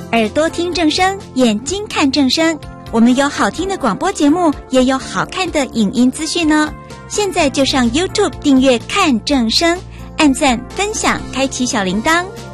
耳朵听正声，眼睛看正声。我们有好听的广播节目，也有好看的影音资讯呢。现在就上 YouTube 订阅看正声，按赞分享，开启小铃铛。